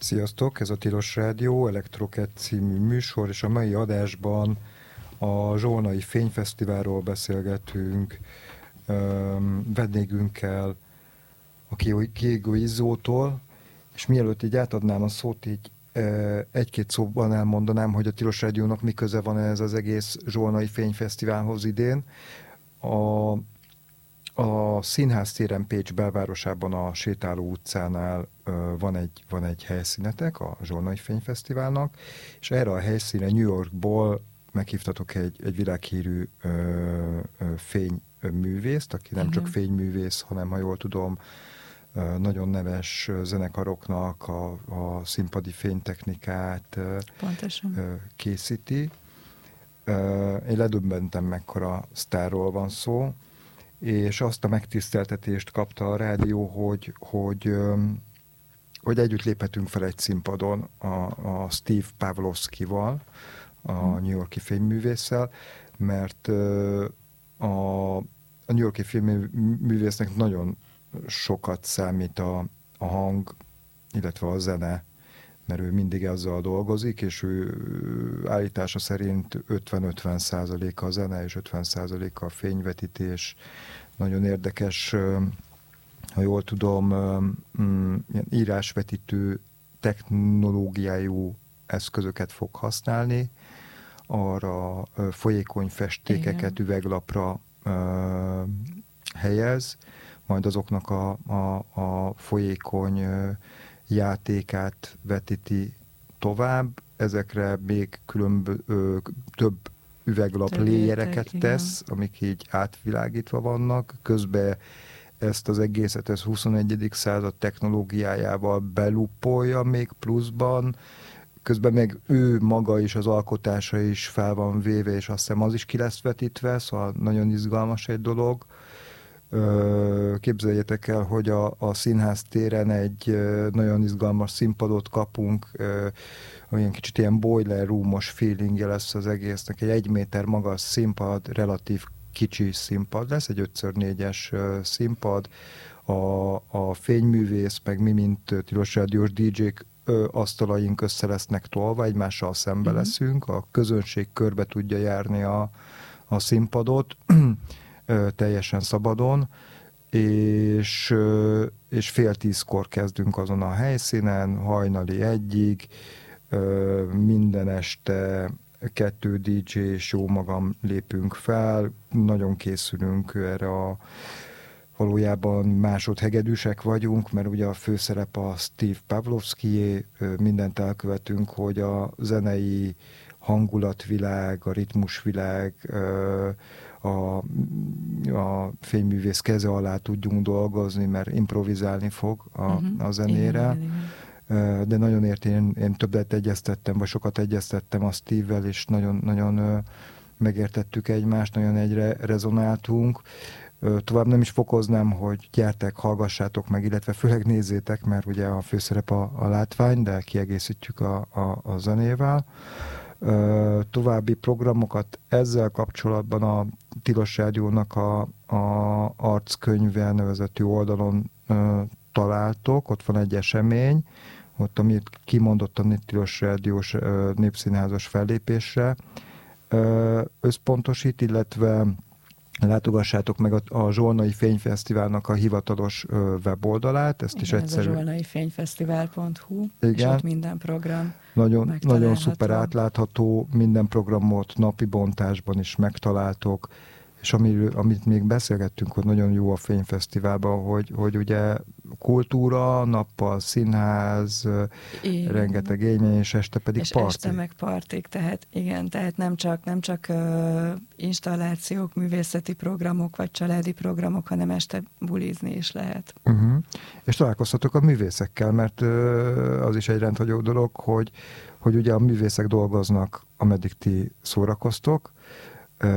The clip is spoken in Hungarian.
Sziasztok, ez a Tilos Rádió, Elektroket című műsor, és a mai adásban a Zsolnai Fényfesztiválról beszélgetünk vendégünkkel, a Kiégő Izzótól, és mielőtt így átadnám a szót, így egy-két szóban elmondanám, hogy a Tilos Rádiónak mi köze van ez az egész Zsolnai Fényfesztiválhoz idén. A Színház téren Pécs belvárosában a Sétáló utcánál van egy helyszínetek a Zsolnai Fényfesztiválnak, és erre a helyszínre New Yorkból meghívtatok egy világhírű fényművészt, aki nem csak fényművész, hanem, ha jól tudom, nagyon neves zenekaroknak a színpadi fénytechnikát készíti. Én ledöbbentem, mekkora sztárról van szó, és azt a megtiszteltetést kapta a rádió, hogy együtt léphetünk fel egy színpadon a Steve Pawlowskival, a New York-i fényművésszel, mert a New York-i fényművésznek nagyon sokat számít a hang, illetve a zene, mert ő mindig ezzel dolgozik, és ő állítása szerint 50-50% a zene, és 50% a fényvetítés. Nagyon érdekes, ha jól tudom, ilyen írásvetítő technológiájú eszközöket fog használni, arra folyékony festékeket üveglapra helyez, majd azoknak a folyékony játékát vetíti tovább, ezekre még több üveglap léjereket tesz, amik így átvilágítva vannak, közben ezt az egészet, ez 21. század technológiájával belupolja még pluszban, közben meg ő maga is, az alkotása is fel van véve, és azt hiszem az is ki lesz vetítve, szóval nagyon izgalmas egy dolog. Képzeljétek el, hogy a Színház téren egy nagyon izgalmas színpadot kapunk, olyan kicsit ilyen boiler room-os feelingje lesz az egésznek, egy 1 méter magas színpad, relatív kicsi színpad lesz, egy 5x4-es színpad, a fényművész, meg mi, mint Tilos Rádiós DJ-k, asztalaink össze lesznek tolva, egymással szembe leszünk, a közönség körbe tudja járni a színpadot, teljesen szabadon, és 9:30 kezdünk azon a helyszínen, hajnali 1-ig, minden este 2 DJ és jó magam lépünk fel, nagyon készülünk erre valójában másodhegedűsek vagyunk, mert ugye a főszerep a Steve Pawlowskié, mindent elkövetünk, hogy a zenei hangulatvilág, a ritmusvilág, a fényművész keze alá tudjunk dolgozni, mert improvizálni fog a zenére. Igen. De nagyon én többet egyeztettem, vagy sokat egyeztettem a Steve-vel, és nagyon megértettük egymást, nagyon egyre rezonáltunk. Tovább nem is fokoznám, hogy gyertek, hallgassátok meg, illetve főleg nézzétek, mert ugye a főszerep a látvány, de kiegészítjük a zenével. További programokat ezzel kapcsolatban a Tilos Rádiónak a arckönyve nevezetű oldalon találtok, ott van egy esemény, ott amit kimondottan Tilos Rádiós népszínházas fellépésre összpontosít, illetve látogassátok meg a Zsolnai Fényfesztiválnak a hivatalos weboldalát, ezt is egyszerű. Ez a zsolnaifényfesztivál.hu, és ott minden program nagyon szuper átlátható, minden programot napi bontásban is megtaláltok, és amit még beszélgettünk, hogy nagyon jó a Fényfesztiválban, hogy ugye kultúra, nappal színház, rengeteg élmény, és este pedig és parti. És este meg partik, tehát igen, tehát nem csak installációk, művészeti programok, vagy családi programok, hanem este bulizni is lehet. És találkoztatok a művészekkel, mert az is egy rendhagyó dolog, hogy ugye a művészek dolgoznak, ameddig ti szórakoztok,